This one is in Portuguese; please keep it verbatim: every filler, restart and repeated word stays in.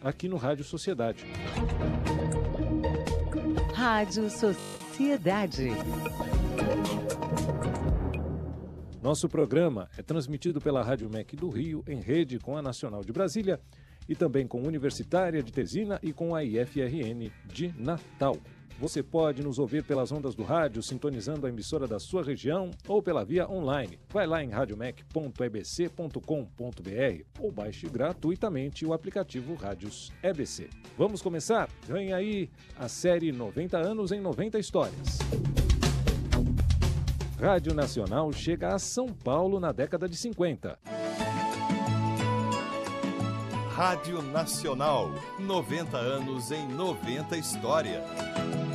aqui no Rádio Sociedade. Rádio Sociedade. Nosso programa é transmitido pela Rádio M E C do Rio, em rede com a Nacional de Brasília e também com a Universitária de Teresina e com a I F R N de Natal. Você pode nos ouvir pelas ondas do rádio, sintonizando a emissora da sua região ou pela via online. Vai lá em radiomec ponto e b c ponto com ponto b r ou baixe gratuitamente o aplicativo Rádios E B C. Vamos começar? Ganhe aí a série noventa anos em noventa histórias. Rádio Nacional chega a São Paulo na década de cinquenta. Rádio Nacional, noventa anos em noventa histórias.